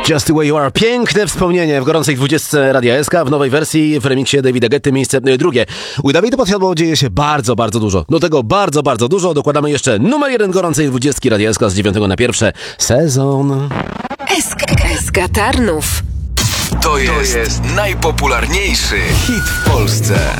Just the way you are. Piękne wspomnienie w gorącej 20 Radia SK w nowej wersji w remiksie Davida Getty, miejsce drugie. U Dawida Podsiadło dzieje się bardzo, bardzo dużo. Do tego bardzo, bardzo dużo dokładamy jeszcze numer 1 gorącej 20 Radia SK z 9 na 1 sezon. SK Tarnów. To jest najpopularniejszy hit w Polsce.